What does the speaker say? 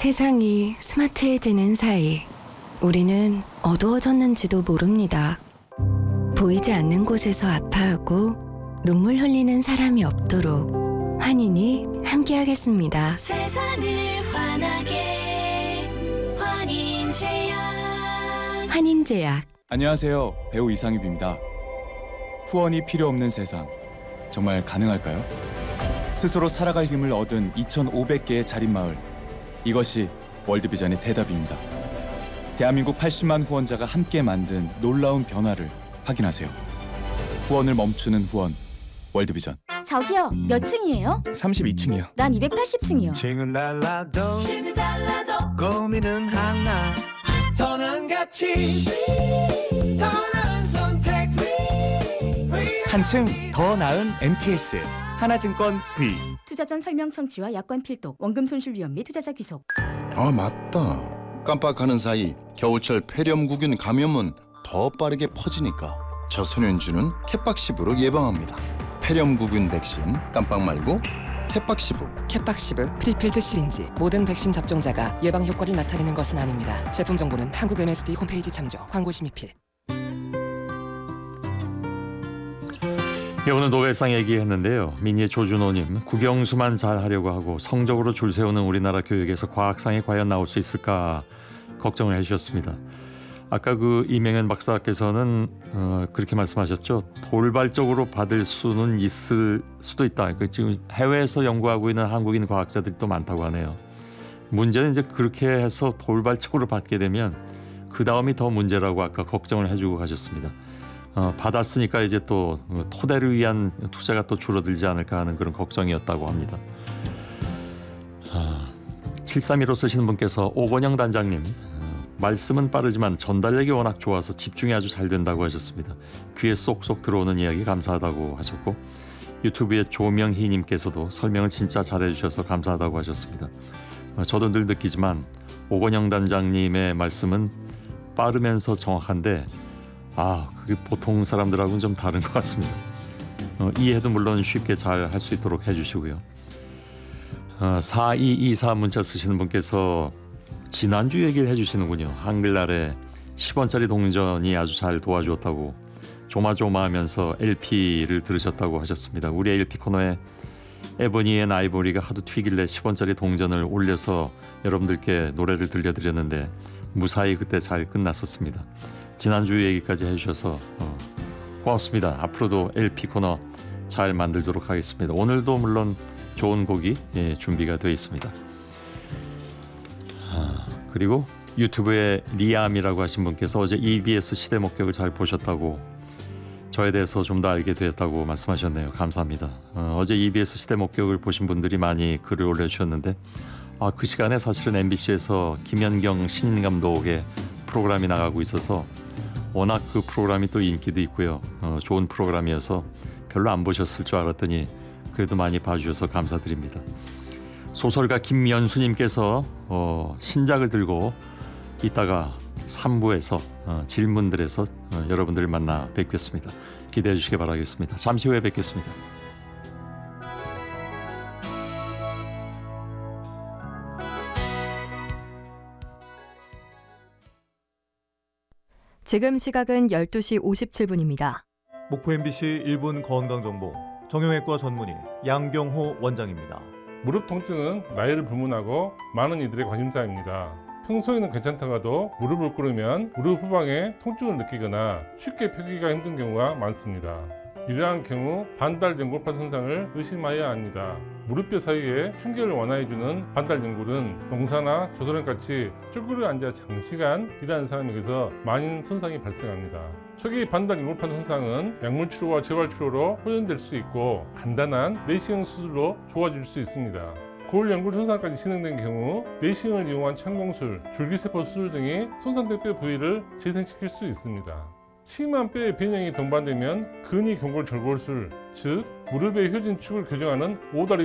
세상이 스마트해지는 사이 우리는 어두워졌는지도 모릅니다. 보이지 않는 곳에서 아파하고 눈물 흘리는 사람이 없도록 환인이 함께하겠습니다. 세상을 환하게 환인제약. 환인제약. 안녕하세요. 배우 이상입입니다. 후원이 필요 없는 세상, 정말 가능할까요? 스스로 살아갈 힘을 얻은 2,500개의 자립마을, 이것이 월드비전의 대답입니다. 대한민국 80만 후원자가 함께 만든 놀라운 변화를 확인하세요. 후원을 멈추는 후원, 월드비전. 저기요, 몇 층이에요? 32층이요. 난 280층이요. 층은 달라도 고민은 하나, 더 나은 가치, 더 나은 선택. 한층 더 나은 MTS 하나증권 V. 투자 전 설명 청취와 약관 필독, 원금 손실 위험 및 투자자 귀속. 아 맞다. 깜빡하는 사이 겨울철 폐렴구균 감염은 더 빠르게 퍼지니까 저소년주는 캣박시브로 예방합니다. 폐렴구균 백신 깜빡 말고 캣박시브. 캣박시브 프리필드 시린지. 모든 백신 접종자가 예방 효과를 나타내는 것은 아닙니다. 제품 정보는 한국 MSD 홈페이지 참조. 광고 심의필. 예, 오늘 노벨상 얘기했는데요. 민희 조준호님, 국영수만 잘 하려고 하고 성적으로 줄 세우는 우리나라 교육에서 과학상이 과연 나올 수 있을까 걱정을 해주셨습니다. 아까 그 이명현 박사께서는 그렇게 말씀하셨죠. 돌발적으로 받을 수는 있을 수도 있다. 지금 해외에서 연구하고 있는 한국인 과학자들이 또 많다고 하네요. 문제는 이제 그렇게 해서 돌발적으로 받게 되면 그 다음이 더 문제라고 아까 걱정을 해주고 가셨습니다. 받았으니까 이제 또 토대를 위한 투자가 또 줄어들지 않을까 하는 그런 걱정이었다고 합니다. 731호 쓰시는 분께서 오건영 단장님, 말씀은 빠르지만 전달력이 워낙 좋아서 집중이 아주 잘 된다고 하셨습니다. 귀에 쏙쏙 들어오는 이야기 감사하다고 하셨고, 유튜브의 조명희님께서도 설명을 진짜 잘해주셔서 감사하다고 하셨습니다. 저도 늘 느끼지만 오건영 단장님의 말씀은 빠르면서 정확한데 그게 보통 사람들하고는 좀 다른 것 같습니다. 이해도 물론 쉽게 잘 할 수 있도록 해주시고요. 4224 문자 쓰시는 분께서 지난주 얘기를 해주시는군요. 한글날에 10원짜리 동전이 아주 잘 도와주었다고 조마조마하면서 LP를 들으셨다고 하셨습니다. 우리 LP 코너에 에버니 앤 아이보리가 하도 튀길래 10원짜리 동전을 올려서 여러분들께 노래를 들려드렸는데 무사히 그때 잘 끝났었습니다. 지난주 얘기까지 해주셔서 고맙습니다. 앞으로도 LP 코너 잘 만들도록 하겠습니다. 오늘도 물론 좋은 곡이 준비가 되어 있습니다. 그리고 유튜브에 리암이라고 하신 분께서 어제 EBS 시대 목격을 잘 보셨다고, 저에 대해서 좀 더 알게 되었다고 말씀하셨네요. 감사합니다. 어제 EBS 시대 목격을 보신 분들이 많이 글을 올려주셨는데 그 시간에 사실은 MBC에서 김연경 신인 감독의 프로그램이 나가고 있어서 워낙 그 프로그램이 또 인기도 있고요. 좋은 프로그램이어서 별로 안 보셨을 줄 알았더니 그래도 많이 봐주셔서 감사드립니다. 소설가 김연수님께서 신작을 들고 이따가 3부에서 질문들에서 여러분들을 만나 뵙겠습니다. 기대해 주시기 바라겠습니다. 잠시 후에 뵙겠습니다. 지금 시각은 12시 57분입니다. 목포 MBC 1분 건강정보 정형외과 전문의 양경호 원장입니다. 무릎 통증은 나이를 불문하고 많은 이들의 관심사입니다. 평소에는 괜찮다가도 무릎을 꿇으면 무릎 후방에 통증을 느끼거나 쉽게 펴기가 힘든 경우가 많습니다. 이러한 경우 반달 연골판 손상을 의심해야 합니다. 무릎뼈 사이에 충격을 완화해주는 반달 연골은 농사나 조선원같이 쭈그려 앉아 장시간 일하는 사람에게서 많은 손상이 발생합니다. 초기 반달 연골판 손상은 약물 치료와 재활 치료로 호전될 수 있고 간단한 내시경 수술로 좋아질 수 있습니다. 고울 연골 손상까지 진행된 경우 내시경을 이용한 천공술, 줄기세포 수술 등이 손상된 뼈 부위를 재생시킬 수 있습니다. 심한 뼈의 변형이 동반되면 근위 경골 절골술, 즉 무릎의 효진 축을 교정하는 오다리